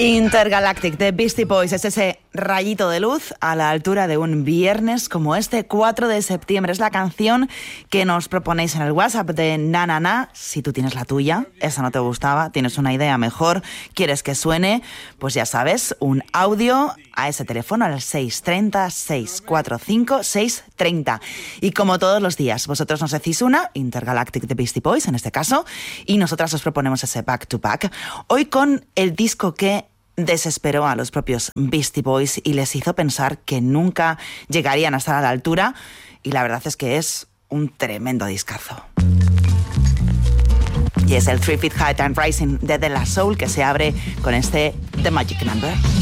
Intergalactic de Beastie Boys es ese rayito de luz a la altura de un viernes como este 4 de septiembre. Es la canción que nos proponéis en el WhatsApp de Na Na Na. Si tú tienes la tuya, esa no te gustaba, tienes una idea mejor, quieres que suene, pues ya sabes, un audio a ese teléfono al 630-645-630. Y como todos los días, vosotros nos decís una, Intergalactic de Beastie Boys en este caso, y nosotras os proponemos ese back to back. Hoy con el disco que desesperó a los propios Beastie Boys y les hizo pensar que nunca llegarían a estar a la altura, y la verdad es que es un tremendo discazo. Y es el 3 Feet High and Rising de De La Soul que se abre con este The Magic Number.